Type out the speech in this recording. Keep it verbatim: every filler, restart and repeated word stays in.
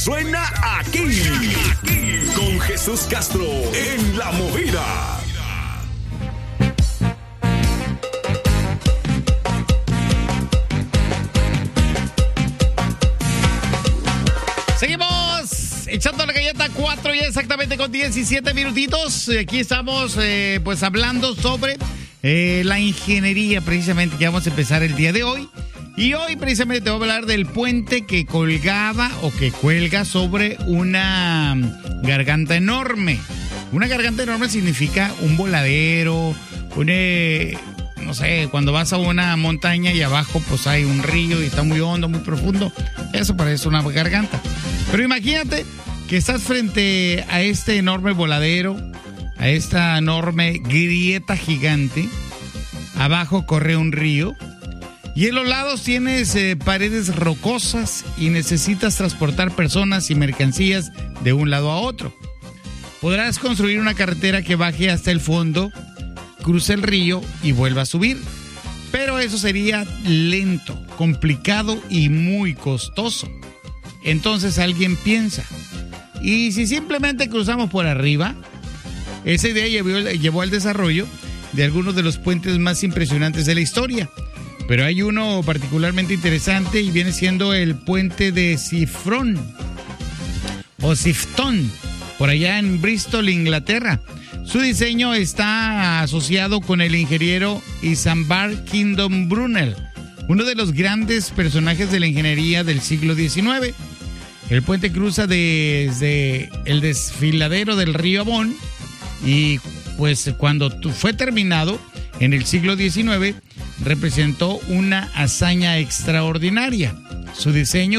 Suena aquí, aquí, con Jesús Castro en La Movida. Seguimos echando la galleta cuatro ya exactamente con diecisiete minutitos. Aquí estamos eh, pues hablando sobre eh, la ingeniería precisamente que vamos a empezar el día de hoy. Y hoy precisamente te voy a hablar del puente que colgaba o que cuelga sobre una garganta enorme. Una garganta enorme significa un voladero, un, eh, no sé, cuando vas a una montaña y abajo pues hay un río y está muy hondo, muy profundo. Eso parece una garganta. Pero imagínate que estás frente a este enorme voladero, a esta enorme grieta gigante. Abajo corre un río. Y en los lados tienes eh, paredes rocosas y necesitas transportar personas y mercancías de un lado a otro. Podrás construir una carretera que baje hasta el fondo, cruce el río y vuelva a subir. Pero eso sería lento, complicado y muy costoso. Entonces alguien piensa, ¿y si simplemente cruzamos por arriba? Esa idea llevó, llevó al desarrollo de algunos de los puentes más impresionantes de la historia. Pero hay uno particularmente interesante y viene siendo el puente de Sifron o Sifton, por allá en Bristol, Inglaterra. Su diseño está asociado con el ingeniero Isambard Kingdom Brunel, uno de los grandes personajes de la ingeniería del siglo diecinueve. El puente cruza desde el desfiladero del río Avon y pues cuando fue terminado en el siglo diecinueve representó una hazaña extraordinaria. Su diseño